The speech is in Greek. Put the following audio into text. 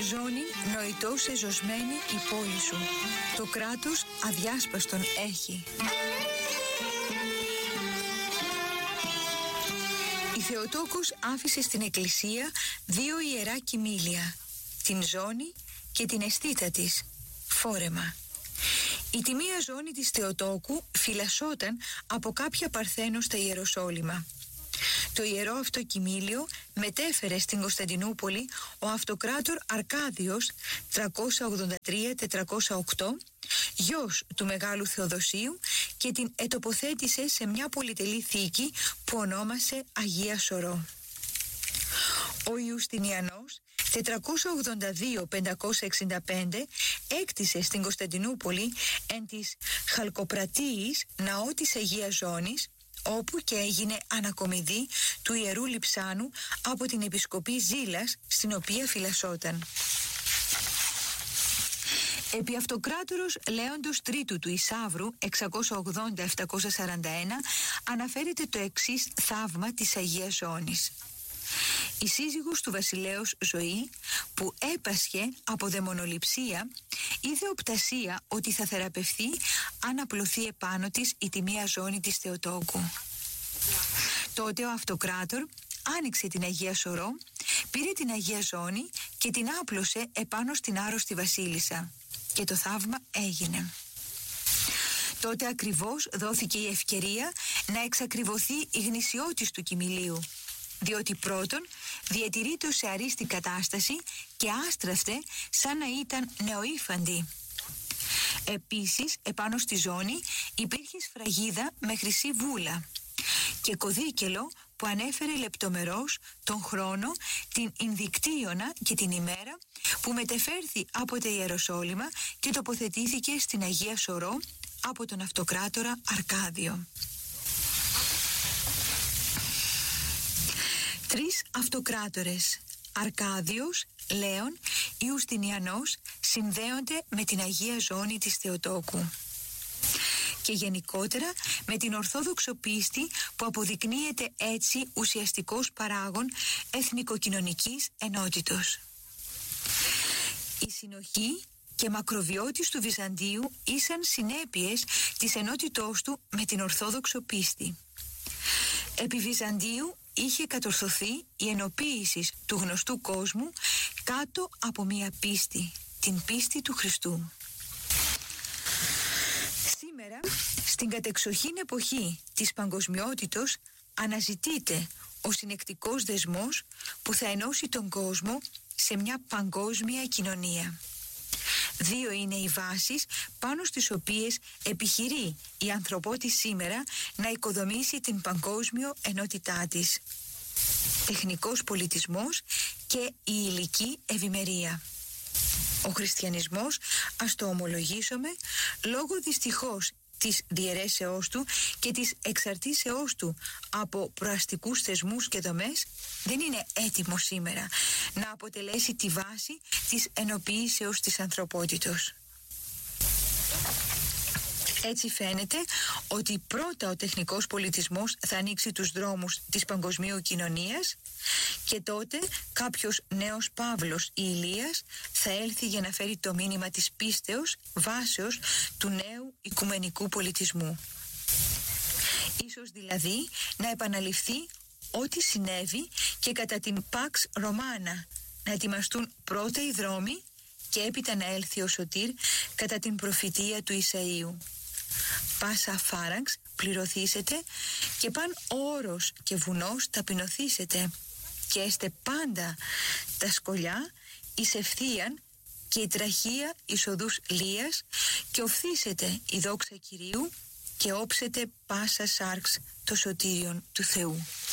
Ζώνη νοητός εζωσμένη η πόλη σου. Το κράτος αδιάσπαστον έχει. Η Θεοτόκος άφησε στην εκκλησία 2 ιερά κοιμήλια, την Ζώνη και την αισθήτα της, Φόρεμα. Η τιμία ζώνη της Θεοτόκου φυλασσόταν από κάποια Παρθένο στα Ιεροσόλυμα. Το ιερό αυτό κοιμήλιο μετέφερε στην Κωνσταντινούπολη ο αυτοκράτορ Αρκάδιος 383-408, γιος του Μεγάλου Θεοδοσίου, και την ετοποθέτησε σε μια πολυτελή θήκη που ονόμασε Αγία Σωρό. Ο Ιουστινιανός 482-565 έκτισε στην Κωνσταντινούπολη εν της Χαλκοπρατίης ναό της Αγίας Ζώνης, όπου και έγινε ανακομιδή του Ιερού Λειψάνου από την Επισκοπή Ζήλας, στην οποία φυλασσόταν. Επί αυτοκράτορος Λέοντος Τρίτου του Ισαύρου 680-741 αναφέρεται το εξής θαύμα της Αγίας Ζώνης. Η σύζυγος του βασιλέως Ζωή, που έπασχε από δαιμονοληψία, είδε οπτασία ότι θα θεραπευθεί αν απλωθεί επάνω της η τιμία ζώνη της Θεοτόκου. Τότε ο αυτοκράτορ άνοιξε την Αγία Σωρό, πήρε την Αγία Ζώνη και την άπλωσε επάνω στην άρρωστη βασίλισσα, και το θαύμα έγινε. Τότε ακριβώς δόθηκε η ευκαιρία να εξακριβωθεί η γνησιότης του κοιμηλίου, διότι πρώτον διατηρείται σε αρίστη κατάσταση και άστραφτε σαν να ήταν νεοήφαντη. Επίσης επάνω στη ζώνη υπήρχε σφραγίδα με χρυσή βούλα και κωδίκελο που ανέφερε λεπτομερώς τον χρόνο, την Ινδικτίωνα και την ημέρα που μετεφέρθη από τα Ιεροσόλυμα και τοποθετήθηκε στην Αγία Σωρό από τον αυτοκράτορα Αρκάδιο. 3 αυτοκράτορες, Αρκάδιος, Λέων, Ιουστινιανός, συνδέονται με την Αγία Ζώνη της Θεοτόκου και γενικότερα με την ορθόδοξο πίστη που αποδεικνύεται έτσι ουσιαστικός παράγων εθνικοκοινωνικής ενότητος. Η συνοχή και μακροβιώτης του Βυζαντίου ήσαν συνέπειες της ενότητός του με την ορθόδοξο πίστη. Επί Βυζαντίου είχε κατορθωθεί η ενοποίηση του γνωστού κόσμου κάτω από μία πίστη, την πίστη του Χριστού. Σήμερα, στην κατεξοχήν εποχή της παγκοσμιότητος, αναζητείται ο συνεκτικός δεσμός που θα ενώσει τον κόσμο σε μια παγκόσμια κοινωνία. 2 είναι οι βάσεις πάνω στις οποίες επιχειρεί η ανθρωπότη σήμερα να οικοδομήσει την παγκόσμιο ενότητά της: τεχνικός πολιτισμός και η υλική ευημερία. Ο χριστιανισμός, ας το ομολογήσουμε, λόγω δυστυχώς της διαιρέσεώς του και της εξαρτήσεώς του από προαστικούς θεσμούς και δομές, δεν είναι έτοιμο σήμερα να αποτελέσει τη βάση της ενοποιήσεως της ανθρωπότητος. Έτσι φαίνεται ότι πρώτα ο τεχνικός πολιτισμός θα ανοίξει τους δρόμους της παγκοσμίου κοινωνίας και τότε κάποιος νέος Παύλος ή Ηλίας θα έλθει για να φέρει το μήνυμα της πίστεως βάσεως του νέου οικουμενικού πολιτισμού. Ίσως δηλαδή να επαναληφθεί ό,τι συνέβη και κατά την Pax Romana, να ετοιμαστούν πρώτα οι δρόμοι και έπειτα να έλθει ο Σωτήρ κατά την προφητεία του Ισαΐου. Πάσα φάραγξ πληρωθήσετε και παν όρος και βουνός ταπεινωθήσετε και έστε πάντα τα σκολιά εις ευθείαν και η τραχεία εις οδούς λίας και οφθήσετε η δόξα Κυρίου και όψετε πάσα σάρξ το σωτήριον του Θεού.